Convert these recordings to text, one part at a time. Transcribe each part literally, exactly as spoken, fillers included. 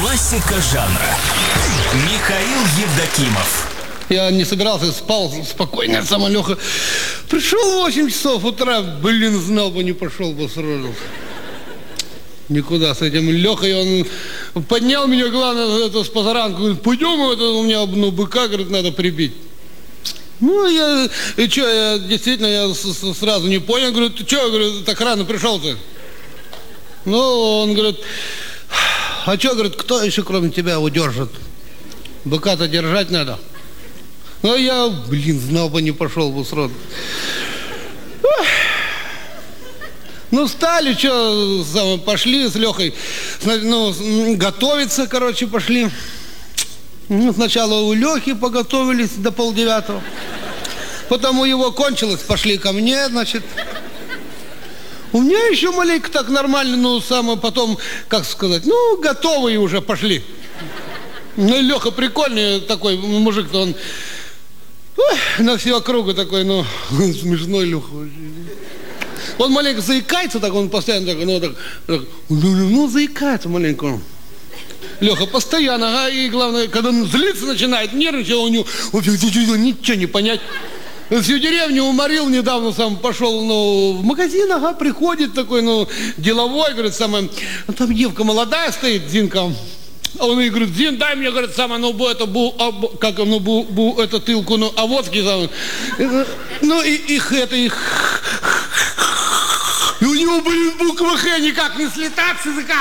Классика жанра. Михаил Евдокимов. Я не собирался, спал спокойно, сам Леха пришел в восемь часов утра, блин, знал бы, не пошел бы сразу. Никуда с этим Лехой, он поднял меня, главное, это, с позаранку, говорит, пойдем, это у меня, ну, быка, говорит, надо прибить. Ну, я, и что, я действительно, я с, с, сразу не понял, говорю, ты что, говорю, так рано пришел-то? Ну, он говорит, а что, говорит, кто еще кроме тебя удержит? Быка-то держать надо. Ну, я, блин, знал бы, не пошел бы сразу. Ну, стали, что, пошли с Лехой, ну, готовиться, короче, пошли. Ну, сначала у Лехи поготовились до полдевятого. Потом у его кончилось, пошли ко мне, значит. У меня еще маленько так нормально, ну, самое потом, как сказать, ну, готовые уже пошли. Ну, Леха прикольный такой мужик-то, он ой, на всю округу такой, ну, смешной Леха. Он маленько заикается, так он постоянно так, ну, так, так ну, ну, заикается маленько. Леха постоянно, ага, и главное, когда он злиться начинает, нервничать, у него ничего не понять. Всю деревню уморил, недавно сам пошел, ну, в магазин, ага, приходит такой, ну, деловой, говорит, самое, ну, там девка молодая стоит, Зинка, а он ей говорит, Зин, дай мне, говорит, самое, ну, бу, это, бу, а, бу, как, ну, бу, бу, это, тылку, ну, а водки, самое, ну, и их, это, их, и у него, блин, буква Х никак не слетает с языка.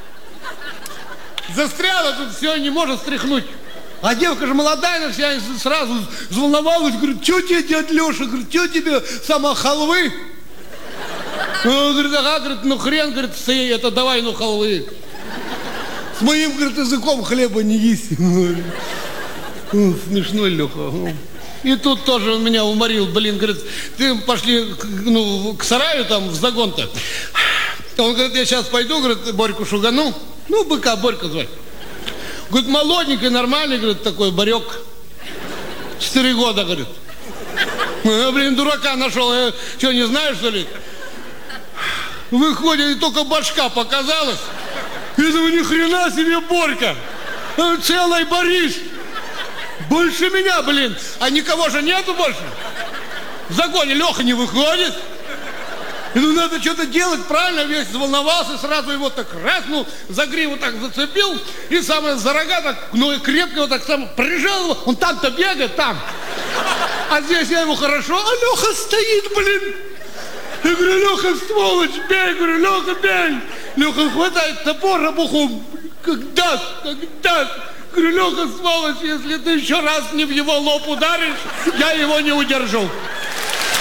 Застряла тут, все, не может стряхнуть. А девка же молодая, она вся сразу взволновалась, говорит, что тебе, дядя Леша, говорит, что тебе, сама халвы? Он говорит, ага, говорит, ну хрен, говорит, это давай, ну халвы. С моим, говорит, языком хлеба не есть. Смешной Леха. И тут тоже он меня уморил, блин, говорит, ты пошли, ну, к сараю там, в загон-то. Он говорит, я сейчас пойду, говорит, Борьку шугану. Ну, быка Борька звать. Говорит, молоденький, нормальный, говорит, такой барек. Четыре года, говорит. Я, блин, дурака нашел. Я что, не знаю, что ли? Выходит, и только башка показалась. Я думаю, ни хрена себе Борька. Целый Борис. Больше меня, блин. А никого же нету больше. В загоне Леха не выходит. Ну, надо что-то делать, правильно, весь заволновался, сразу его так раз, ну, за гриву так зацепил, и самое, за рога так, ну, и крепко его так сам прижал его, он там-то бегает, там. А здесь я ему хорошо, а Леха стоит, блин. Я говорю, Леха, сволочь, бей, говорю, Леха, бей. Леха хватает топор обухом, когда, когда. Говорю, Леха, сволочь, если ты еще раз не в его лоб ударишь, я его не удержу.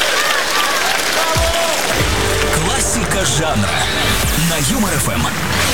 Классика жанра на Юмор ФМ.